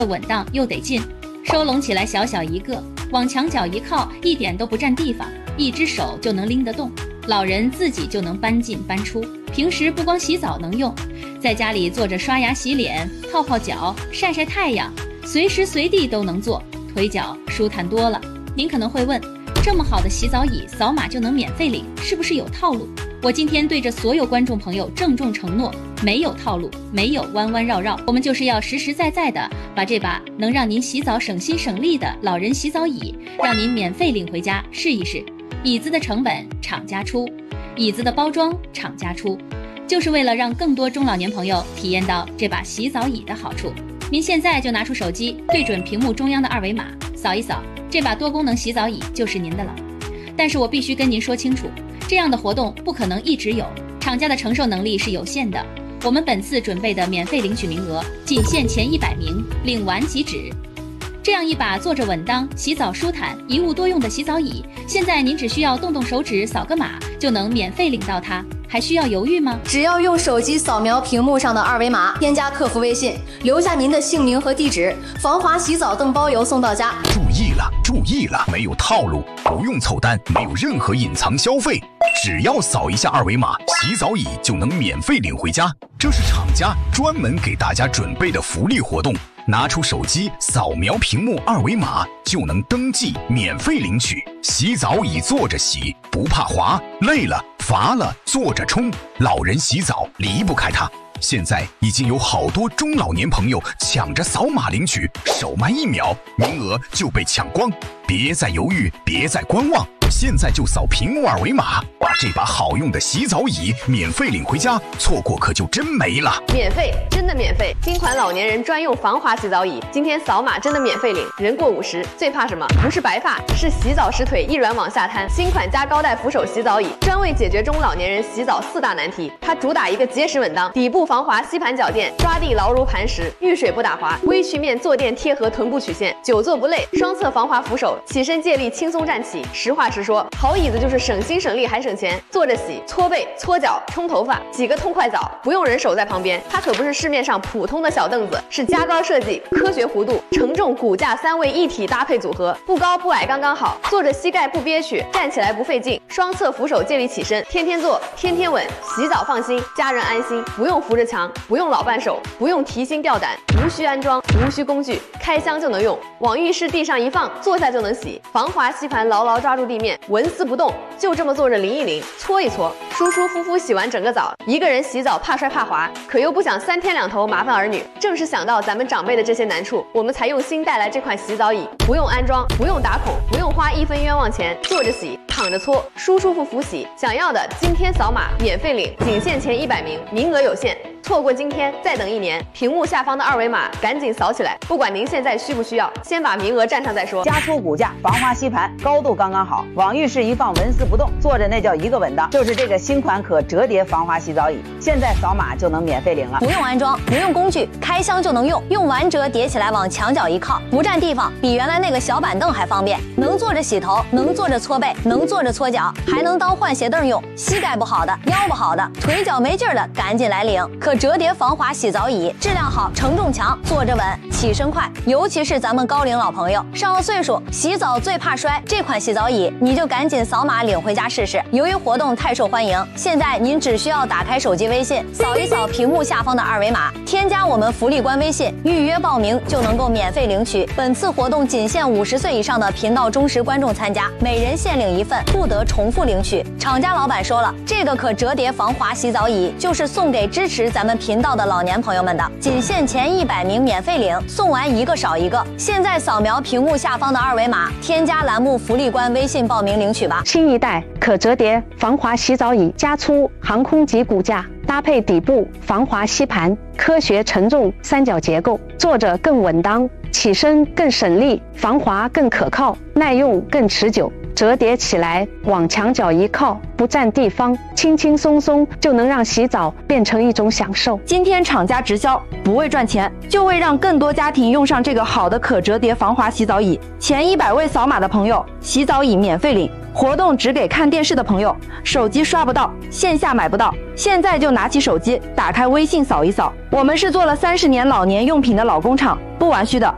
稳当又得劲，收拢起来小小一个，往墙角一靠，一点都不占地方，一只手就能拎得动，老人自己就能搬进搬出。平时不光洗澡能用，在家里坐着刷牙洗脸、泡泡脚、晒晒太阳，随时随地都能做，腿脚舒坦多了。您可能会问，这么好的洗澡椅扫码就能免费领，是不是有套路？我今天对着所有观众朋友郑重承诺，没有套路，没有弯弯绕绕，我们就是要实实在在的把这把能让您洗澡省心省力的老人洗澡椅，让您免费领回家试一试。椅子的成本厂家出，椅子的包装厂家出，就是为了让更多中老年朋友体验到这把洗澡椅的好处。您现在就拿出手机，对准屏幕中央的二维码，扫一扫，这把多功能洗澡椅就是您的了。但是我必须跟您说清楚，这样的活动不可能一直有，厂家的承受能力是有限的。我们本次准备的免费领取名额仅限前100名，领完即止。这样一把坐着稳当、洗澡舒坦、一物多用的洗澡椅，现在您只需要动动手指扫个码就能免费领到它，还需要犹豫吗？ 只要用手机扫描屏幕上的二维码，添加客服微信，留下您的姓名和地址，防滑洗澡更包邮送到家。 注意了，注意了，没有套路，不用凑单，没有任何隐藏消费，只要扫一下二维码，洗澡椅就能免费领回家。这是厂家专门给大家准备的福利活动。拿出手机扫描屏幕二维码就能登记免费领取。洗澡椅坐着洗，不怕滑，累了乏了坐着冲，老人洗澡离不开它。现在已经有好多中老年朋友抢着扫码领取，手慢1秒，名额就被抢光。别再犹豫，别再观望，现在就扫屏幕二维码，把这把好用的洗澡椅免费领回家，错过可就真没了。 免费，真的免费！新款老年人专用防滑洗澡椅，今天扫码真的免费领。人过50，最怕什么？不是白发，是洗澡时腿一软往下瘫。新款加高带扶手洗澡椅，专为解决中老年人洗澡4大难题。它主打一个结实稳当，底部防滑吸盘脚垫，抓地牢如磐石，遇水不打滑，微曲面坐垫贴合臀部曲线，久坐不累。双侧防滑扶手，起身借力轻松站起。实话实说，好椅子就是省心省力还省钱。坐着洗、搓背、搓脚、冲头发，洗个痛快澡，不用人手在旁边。它可不是市面上普通的小凳子，是加高设计、科学弧度、承重、骨架3位一体搭配组合，不高不矮刚刚好，坐着膝盖不憋屈，站起来不费劲。双侧扶手借力起身，天天坐，天天稳，洗澡放心，家人安心，不用扶着墙，不用老伴手，不用提心吊胆，无需安装，无需工具，开箱就能用，往浴室地上一放，坐下就能洗。防滑吸盘牢牢抓住地面，纹丝不动，就这么坐着淋一淋，搓一搓，舒舒服服洗完整个澡。一个人洗澡怕摔怕滑，可又不想3天2头麻烦儿女，正是想到咱们长辈的这些难处，我们才用心带来这款洗澡椅，不用安装，不用打孔，不用花1分冤枉钱，坐着洗，躺着搓，舒舒服服洗。想要的今天扫码免费领，仅限前100名，名额有限。错过今天，再等1年。屏幕下方的二维码赶紧扫起来，不管您现在需不需要，先把名额占上再说。 加粗骨架，防滑吸盘，高度刚刚好，往浴室一放，纹丝不动，坐着那叫一个稳当。就是这个新款可折叠防滑洗澡椅，现在扫码就能免费领了， 不用安装，不用工具，开箱就能用，用完折叠起来往墙角一靠，不占地方，比原来那个小板凳还方便。能坐着洗头，能坐着搓背，能坐着搓脚，还能当换鞋凳用。膝盖不好的，腰不好的，腿脚没劲儿的，赶紧来领。可折叠防滑洗澡椅质量好，承重强，坐着稳，起身快。尤其是咱们高龄老朋友，上了岁数，洗澡最怕摔，这款洗澡椅你就赶紧扫码领回家试试。由于活动太受欢迎，现在您只需要打开手机微信，扫一扫屏幕下方的二维码，添加我们福利官微信，预约报名就能够免费领取。本次活动仅限50岁以上的频道忠实观众参加，每人限领1份，不得重复领取。厂家老板说了，这个可折叠防滑洗澡椅就是送给支持咱们频道的老年朋友们的，仅限前100名免费领，送完一个少一个。现在扫描屏幕下方的二维码，添加栏目福利官微信报名领取吧。 新一代可折叠防滑洗澡椅，加粗航空级骨架，搭配底部防滑吸盘，科学承重3角结构，坐着更稳当，起身更省力，防滑更可靠，耐用更持久。折叠起来往墙角一靠，不占地方，轻轻松松就能让洗澡变成一种享受。 今天厂家直销，不为赚钱，就为让更多家庭用上这个好的可折叠防滑洗澡椅。前100位扫码的朋友，洗澡椅免费领。活动只给看电视的朋友，手机刷不到，线下买不到，现在就拿起手机，打开微信扫一扫。我们是做了30年老年用品的老工厂，不玩虚的，